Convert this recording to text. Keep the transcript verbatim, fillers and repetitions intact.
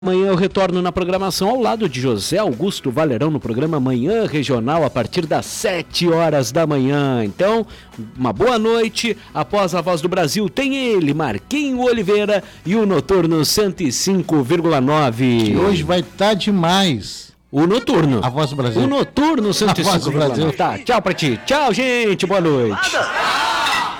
Amanhã eu retorno na programação ao lado de José Augusto Valerão no programa Manhã Regional a partir das sete horas da manhã. Então, uma boa noite. Após a Voz do Brasil tem ele, Marquinho Oliveira e o Noturno cento e cinco vírgula nove. E hoje vai estar demais. O Noturno. A Voz do Brasil. O Noturno cento e cinco vírgula nove. Tá, tchau pra ti. Tchau, gente. Boa noite.